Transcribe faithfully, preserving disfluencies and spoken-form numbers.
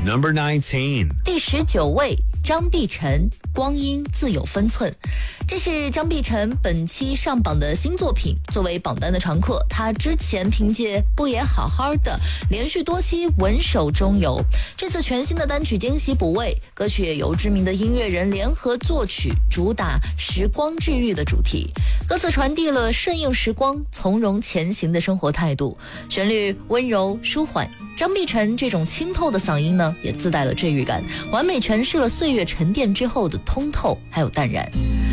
Number nineteen. 第十九位，张碧晨，光阴自有分寸。这是张碧晨本期上榜的新作品，作为榜单的常客，他之前凭借不也好好的连续多期稳守中游，这次全新的单曲惊喜补位，歌曲也由知名的音乐人联合作曲，主打时光治愈的主题，歌词传递了顺应时光、从容前行的生活态度，旋律温柔舒缓。张碧晨这种清透的嗓音呢，也自带了治愈感，完美诠释了岁月沉淀之后的通透还有淡然。